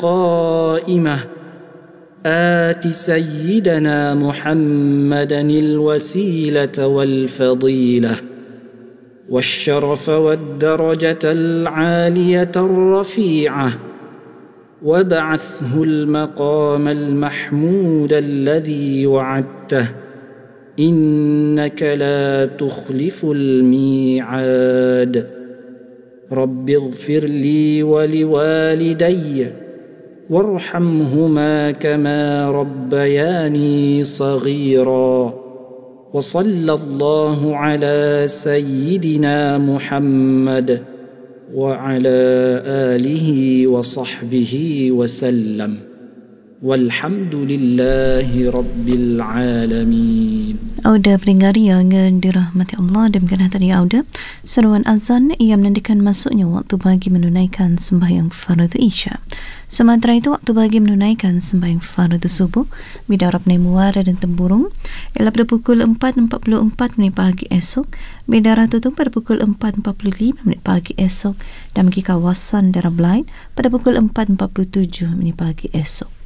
قائمة آت سيدنا محمدا الوسيلة والفضيلة والشرف والدرجة العالية الرفيعة وابعثه المقام المحمود الذي وعدته إنك لا تخلف الميعاد رب اغفر لي ولوالدي وارحمهما كما ربياني صغيرا وصلى الله على سيدنا محمد وعلى آله وصحبه وسلم والحمد لله رب العالمين. Auda pendengar yang dirahmati Allah, demikian tadi Auda seruan azan yang menandakan masuknya waktu bagi menunaikan sembahyang fardu Isya. Sementara itu waktu bagi menunaikan sembahyang fardu subuh bidarab Muara dan Temburung ialah pada pukul 4.44 minit pagi esok, bidara tutup pada pukul 4.45 minit pagi esok dan bagi kawasan Darab lain pada pukul 4.47 minit pagi esok.